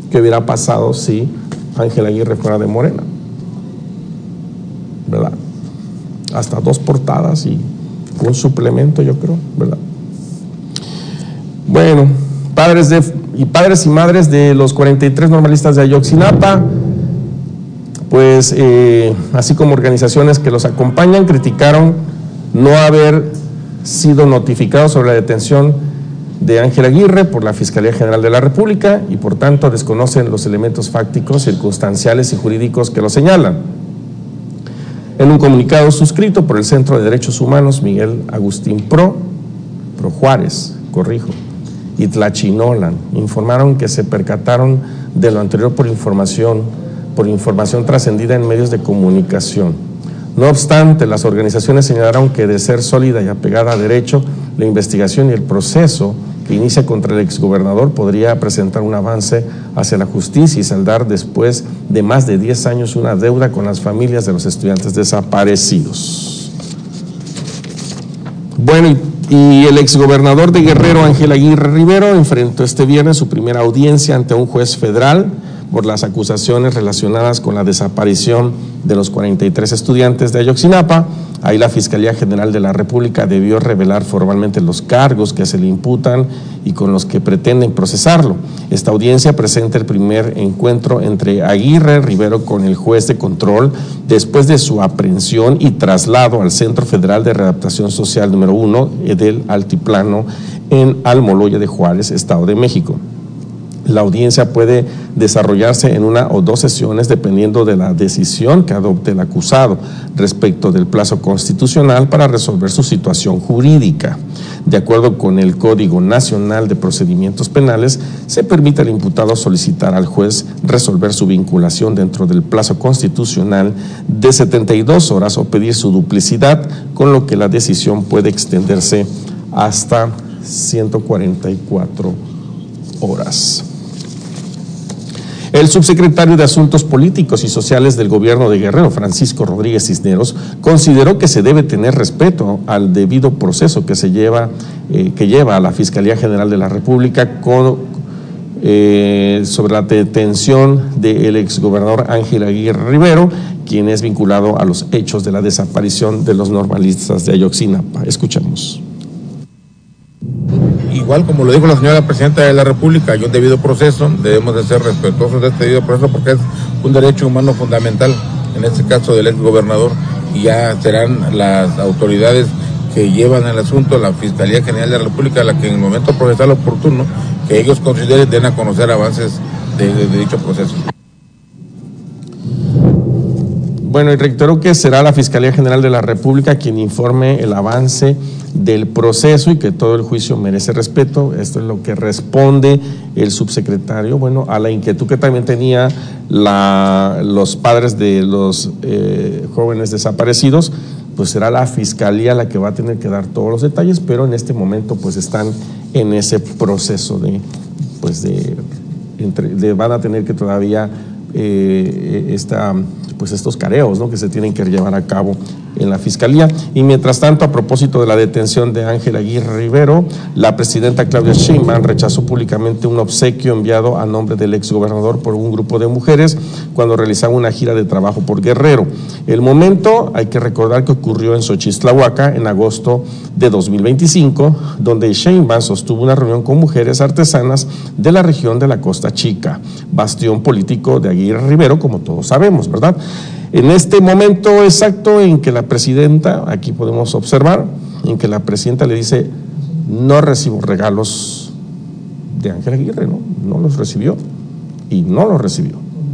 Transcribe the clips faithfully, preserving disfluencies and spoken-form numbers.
qué hubiera pasado si Ángel Aguirre fuera de Morena, ¿verdad? Hasta dos portadas y un suplemento, yo creo, ¿verdad? Bueno, padres de, y padres y madres de los cuarenta y tres normalistas de Ayotzinapa, pues eh, así como organizaciones que los acompañan, criticaron no haber sido notificados sobre la detención de Ángel Aguirre por la Fiscalía General de la República y por tanto desconocen los elementos fácticos, circunstanciales y jurídicos que lo señalan. En un comunicado suscrito por el Centro de Derechos Humanos Miguel Agustín Pro, Pro Juárez, corrijo, y Tlachinolan, informaron que se percataron de lo anterior por información, por información trascendida en medios de comunicación. No obstante, las organizaciones señalaron que de ser sólida y apegada a derecho, la investigación y el proceso que inicia contra el exgobernador podría presentar un avance hacia la justicia y saldar después de más de diez años una deuda con las familias de los estudiantes desaparecidos. Bueno, y, y el exgobernador de Guerrero, Ángel Aguirre Rivero, enfrentó este viernes su primera audiencia ante un juez federal por las acusaciones relacionadas con la desaparición de los cuarenta y tres estudiantes de Ayotzinapa. Ahí la Fiscalía General de la República debió revelar formalmente los cargos que se le imputan y con los que pretenden procesarlo. Esta audiencia presenta el primer encuentro entre Aguirre Rivero con el juez de control después de su aprehensión y traslado al Centro Federal de Readaptación Social número uno del Altiplano en Almoloya de Juárez, Estado de México. La audiencia puede desarrollarse en una o dos sesiones dependiendo de la decisión que adopte el acusado respecto del plazo constitucional para resolver su situación jurídica. De acuerdo con el Código Nacional de Procedimientos Penales, se permite al imputado solicitar al juez resolver su vinculación dentro del plazo constitucional de setenta y dos horas o pedir su duplicidad, con lo que la decisión puede extenderse hasta ciento cuarenta y cuatro horas. El subsecretario de Asuntos Políticos y Sociales del Gobierno de Guerrero, Francisco Rodríguez Cisneros, consideró que se debe tener respeto al debido proceso que se lleva, eh, que lleva a la Fiscalía General de la República con, eh, sobre la detención del exgobernador Ángel Aguirre Rivero, quien es vinculado a los hechos de la desaparición de los normalistas de Ayotzinapa. Escuchamos. Igual como lo dijo la señora Presidenta de la República, hay un debido proceso, debemos de ser respetuosos de este debido proceso porque es un derecho humano fundamental, en este caso del exgobernador, y ya serán las autoridades que llevan el asunto, la Fiscalía General de la República, la que en el momento procesal oportuno, que ellos consideren, den a conocer avances de, de, de dicho proceso. Bueno, y reitero que será la Fiscalía General de la República quien informe el avance del proceso y que todo el juicio merece respeto. Esto es lo que responde el subsecretario, bueno, a la inquietud que también tenía la, los padres de los eh, jóvenes desaparecidos. Pues será la Fiscalía la que va a tener que dar todos los detalles, pero en este momento pues están en ese proceso de, pues de, entre, de van a tener que todavía eh, esta... pues estos careos, ¿no?, que se tienen que llevar a cabo en la Fiscalía. Y mientras tanto, a propósito de la detención de Ángel Aguirre Rivero, la presidenta Claudia Sheinbaum rechazó públicamente un obsequio enviado a nombre del exgobernador por un grupo de mujeres cuando realizaba una gira de trabajo por Guerrero. El momento, hay que recordar que ocurrió en Xochistlahuaca en agosto de dos mil veinticinco, donde Sheinbaum sostuvo una reunión con mujeres artesanas de la región de la Costa Chica, bastión político de Aguirre Rivero, como todos sabemos, ¿verdad? En este momento exacto en que la presidenta, aquí podemos observar, en que la presidenta le dice, no recibo regalos de Ángel Aguirre, ¿no? No los recibió y no los recibió.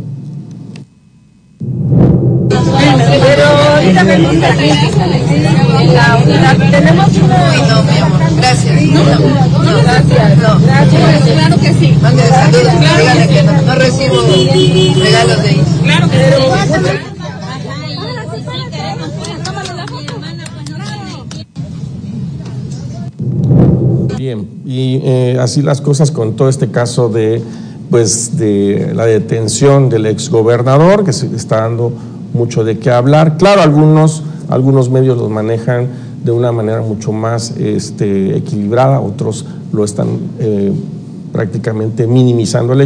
Pero ahorita me gusta aquí en la unidad. Tenemos uno. Uy, no, mi amor. Gracias. No, no, gracias. No. Gracias. Claro que sí. Mande saludos. Dígale que no, no recibo regalos de ellos. Claro que sí. Bien, y eh, así las cosas con todo este caso de, pues, de la detención del exgobernador, que se está dando mucho de qué hablar. Claro, algunos, algunos medios los manejan de una manera mucho más este, equilibrada, otros lo están eh, prácticamente minimizando el hecho.